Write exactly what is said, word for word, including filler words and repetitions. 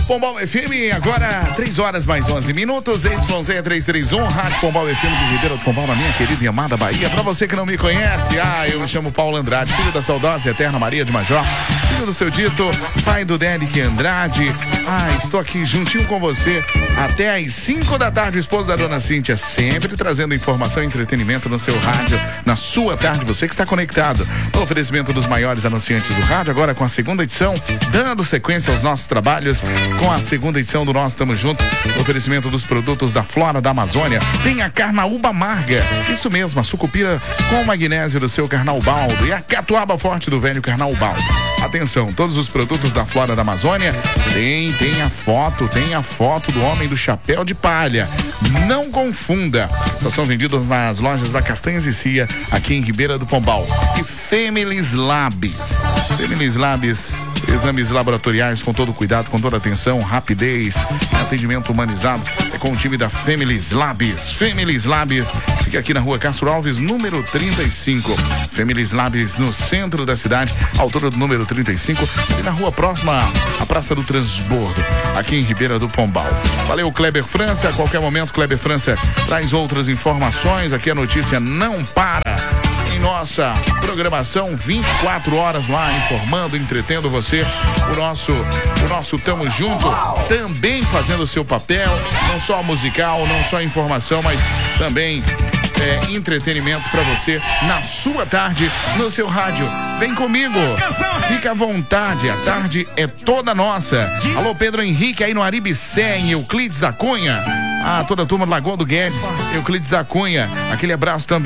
Pombal F M, agora três horas mais onze minutos, Y Z trezentos e trinta e um, Rádio Pombal F M de Ribeira do Pombal, na minha querida e amada Bahia. Pra você que não me conhece, ah, eu me chamo Paulo Andrade, filho da saudosa e eterna Maria de Major, filho do seu Dito, pai do Derek Andrade. Ah, estou aqui juntinho com você até às cinco da tarde, esposo da dona Cíntia, sempre trazendo informação e entretenimento no seu rádio, na sua tarde, você que está conectado. No oferecimento dos maiores anunciantes do rádio, agora com a segunda edição, dando sequência aos nossos trabalhos, com a segunda edição do Nós Tamo Junto, no oferecimento dos produtos da Flora da Amazônia. Tem a Carnaúba Amarga, isso mesmo, a sucupira com magnésio do seu Carnaubaldo e a catuaba forte do velho Carnaubaldo. Atenção, todos os produtos da Flora da Amazônia tem, tem a foto, tem a foto do homem do chapéu de palha. Não confunda. Só são vendidos nas lojas da Castanhas e Cia, aqui em Ribeira do Pombal. E Femilis Labs. Femilis Labs, exames laboratoriais com todo cuidado, com toda atenção, rapidez, atendimento humanizado. É com o time da Femilis Labs. Femilis Labs, fica aqui na rua Castro Alves, número trinta e cinco. Femilis Labs no centro da cidade, altura do número trinta e cinco, e na rua próxima à Praça do Transbordo, aqui em Ribeira do Pombal. Valeu, Kleber França. A qualquer momento, Kleber França traz outras informações. Aqui a notícia não para. Em nossa programação, vinte e quatro horas lá, informando, entretendo você. O nosso, o nosso Tamo Junto também fazendo o seu papel, não só musical, não só informação, mas também É, entretenimento pra você na sua tarde, no seu rádio. Vem comigo, fica à vontade, a tarde é toda nossa. Alô, Pedro Henrique aí no Aribicé, em Euclides da Cunha. Ah, toda a turma do Lagoa do Guedes, Euclides da Cunha, aquele abraço também.